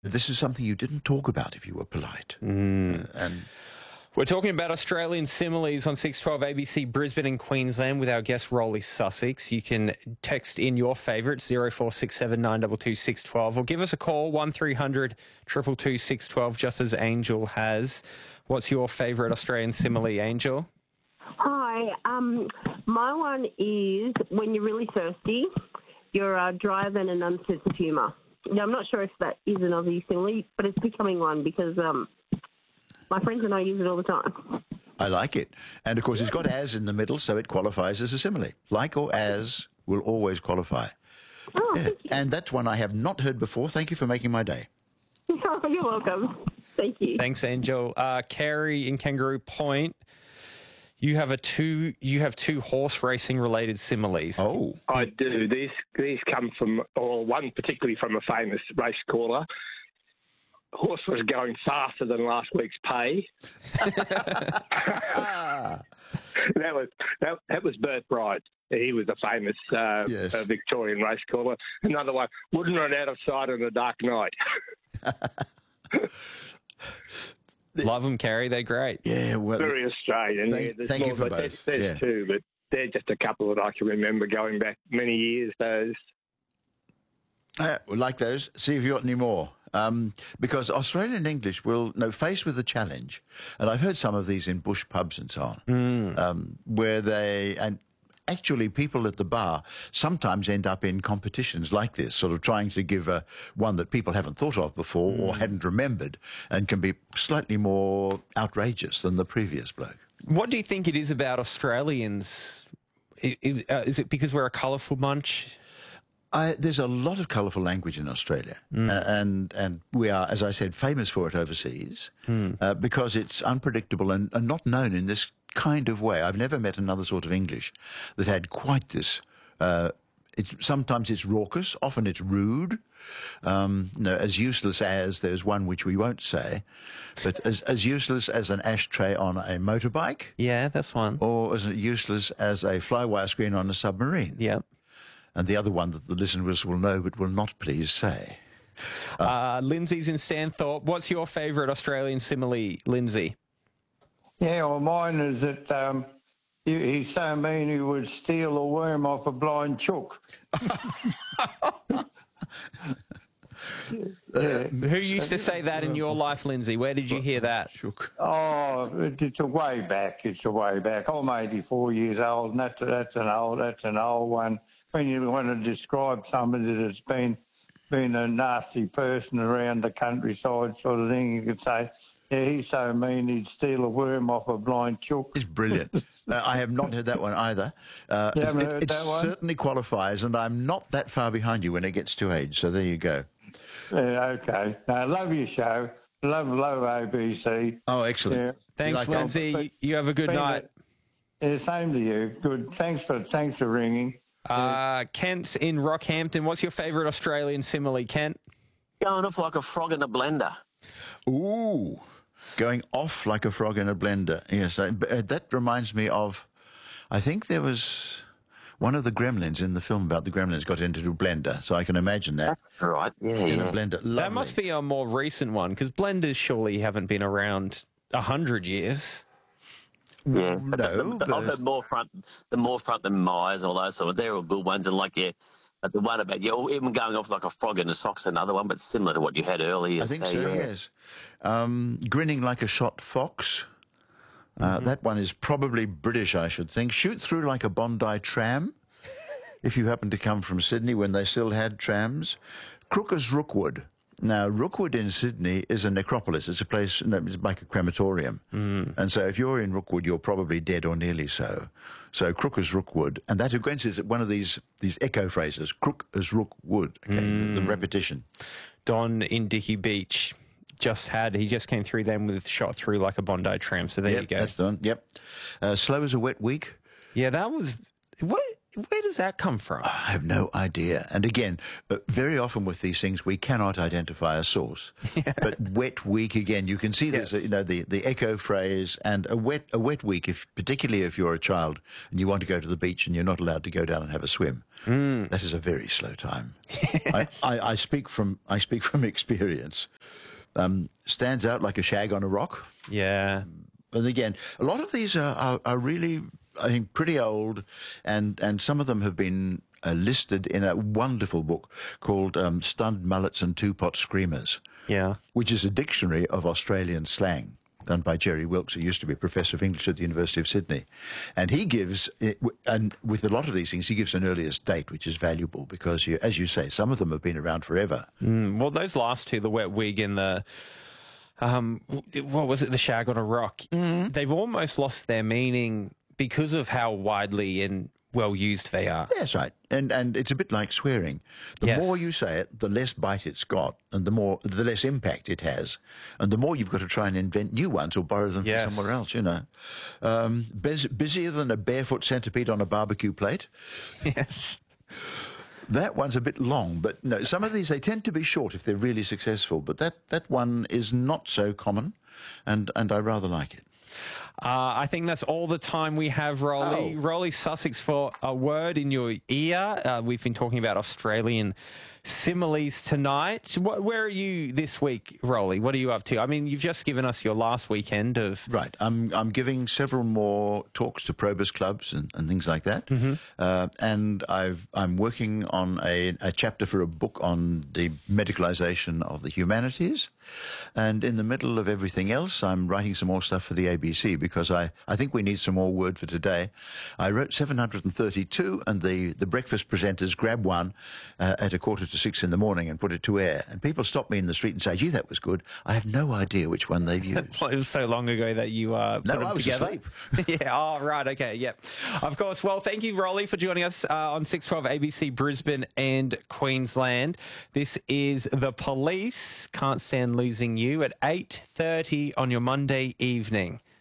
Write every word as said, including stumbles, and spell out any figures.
This is something you didn't talk about if you were polite. Mm. Uh, and We're talking about Australian similes on six twelve A B C Brisbane and Queensland with our guest Rolly Sussex. You can text in your favourites, zero four six seven nine two two six one two, or give us a call, one three hundred two two two six one two, just as Angel has. What's your favourite Australian simile, Angel? Hi. Um, my one is when you're really thirsty, you're uh, drier than a nun's sense of humour. Now, I'm not sure if that is an Aussie simile, but it's becoming one because um, my friends and I use it all the time. I like it. And, of course, it's got as in the middle, so it qualifies as a simile. Like or as will always qualify. Oh, Yeah. thank you. And that's one I have not heard before. Thank you for making my day. You're welcome. Thank you. Thanks, Angel. Uh, Carrie in Kangaroo Point, you have a two. You have two horse racing related similes. Oh. I do. These these come from, or one particularly from a famous race caller. Horse was going faster than last week's pay. that was that, that was Bert Bright. He was a famous uh, Yes. uh, Victorian race caller. Another one, wouldn't run out of sight on a dark night. Love them, Carrie. They're great. Yeah, well, Very Australian. Thank- yeah, there's thank you more, for but there's, both. there's Yeah. two, but they're just a couple that I can remember going back many years. Those. Uh, like those. See if you got any more. Um, because Australian English will, no, faced with a challenge, and I've heard some of these in bush pubs and so on, Mm. um, where they, and actually people at the bar sometimes end up in competitions like this, sort of trying to give a, one that people haven't thought of before or hadn't remembered, and can be slightly more outrageous than the previous bloke. What do you think it is about Australians? I- I- uh, Is it because we're a colourful bunch? I, there's a lot of colourful language in Australia, uh, and and we are, as I said, famous for it overseas uh, because it's unpredictable and, and not known in this kind of way. I've never met another sort of English that had quite this. Uh, it's, sometimes it's raucous, often it's rude, um, you know, as useless as, there's one which we won't say, but as, as useless as an ashtray on a motorbike, Yeah, that's one. or as useless as a flywire screen on a submarine. Yeah. And the other one that the listeners will know but will not please say. Uh, Lindsay's in Stanthorpe. What's your favourite Australian simile, Lindsay? Yeah, well, mine is that um, he, he's so mean he would steal a worm off a blind chook. Yeah. Who used to say that in your life, Lindsay? Where did you hear that? Shook. Oh, it- it's a way back. It's a way back. I'm eighty-four years old, and that's, that's an old that's an old one. When you want to describe somebody that's been been a nasty person around the countryside, sort of thing, you could say, yeah, he's so mean he'd steal a worm off a blind chook. It's brilliant. uh, I have not heard that one either. Uh, You haven't it heard it that one? certainly qualifies, and I'm not that far behind you when it gets to age, so there you go. Yeah, okay. I love your show. Love, love A B C. Oh, excellent. Yeah. Thanks, like that? Lindsay. You have a good Been night. a- Yeah, same to you. Good. Thanks for thanks for ringing. Uh, Kent's in Rockhampton. What's your favourite Australian simile, Kent? Going off like a frog in a blender. Ooh, going off like a frog in a blender. Yes, I, but, uh, that reminds me of, I think there was one of the Gremlins in the film about the Gremlins got into a blender, so I can imagine that All right. Yeah, in yeah. a blender. Lovely. That must be a more recent one, because blenders surely haven't been around a hundred years. Yeah. But the- No, the, but- I've heard more front, the more front than Myers and all those sort of. They're all good ones, and like yeah, but the one about yeah, even going off like a frog in the socks, another one, but similar to what you had earlier. I think so, yeah. yes. Um, grinning like a shot fox. Uh, Mm-hmm. That one is probably British, I should think. Shoot through like a Bondi tram, if you happen to come from Sydney when they still had trams. Crook as Rookwood. Now, Rookwood in Sydney is a necropolis. It's a place, no, it's like a crematorium. Mm. And so if you're in Rookwood, you're probably dead or nearly so. So Crook as Rookwood. And that again is one of these these echo phrases. Crook as Rookwood. Okay, Mm. the, the repetition. Don in Dickey Beach just had, he just came through them with shot through like a Bondi tram. So there Yep, you go. that's the one. Yep. Uh, slow as a wet week. Yeah, that was, what, Where does that come from? I have no idea. And again, uh, very often with these things, we cannot identify a source. Yeah. But wet week, again, you can see Yes. there's, a, you know, the, the echo phrase and a wet a wet week, if particularly if you're a child and you want to go to the beach and you're not allowed to go down and have a swim. Mm. That is a very slow time. I, I, I speak from I speak from experience. Um, stands out like a shag on a rock. Yeah. And again, a lot of these are, are, are really, I think, pretty old, and, and some of them have been uh, listed in a wonderful book called um, Stunned Mullets and Two-Pot Screamers, Yeah. which is a dictionary of Australian slang done by Jerry Wilkes, who used to be a professor of English at the University of Sydney. And he gives, and with a lot of these things, he gives an earliest date, which is valuable because, you, as you say, some of them have been around forever. Mm, well, those last two, the wet wig and the... Um, what was it? The shag on a rock. Mm-hmm. They've almost lost their meaning because of how widely and well used they are. That's right, and and it's a bit like swearing. The Yes. more you say it, the less bite it's got, and the more the less impact it has, and the more you've got to try and invent new ones or borrow them Yes. from somewhere else. You know, um, bus- busier than a barefoot centipede on a barbecue plate. Yes. That one's a bit long, but no, some of these, they tend to be short if they're really successful, but that, that one is not so common, and, and I rather like it. Uh, I think that's all the time we have, Rolly. Oh. Rolly Sussex, for a word in your ear. Uh, we've been talking about Australian similes tonight. What, where are you this week, Rolly? What are you up to? I mean, you've just given us your last weekend of... Right. I'm I'm giving several more talks to Probus clubs and, and things like that. Mm-hmm. Uh, and I've, I'm working on a, a chapter for a book on the medicalisation of the humanities. And in the middle of everything else, I'm writing some more stuff for the A B C because I, I think we need some more word for today. I wrote seven hundred thirty-two, and the, the breakfast presenters grab one uh, at a quarter to six in the morning and put it to air. And people stop me in the street and say, gee, that was good. I have no idea which one they've used. It was so long ago that you uh, put No, them I was together. asleep. Yeah, oh, right, okay, yep. Of course. Well, thank you, Rolly, for joining us uh, on six twelve A B C Brisbane and Queensland. This is The Police, Can't Stand Losing You, at eight thirty on your Monday evening.